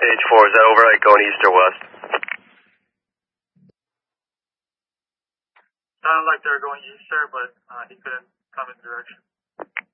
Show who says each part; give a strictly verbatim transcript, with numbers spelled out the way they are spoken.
Speaker 1: H four, is that over? Like going east or west?
Speaker 2: Sounded like they were going east, sir, but uh, he couldn't come in direction.